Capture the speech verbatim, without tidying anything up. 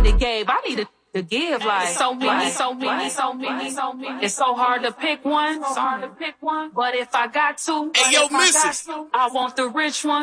already gave. I need to give like so many, so many, so many, so many. It's so hard to pick one. It's hard to pick one. But if I got to, hey, yo, missus, I want the rich one.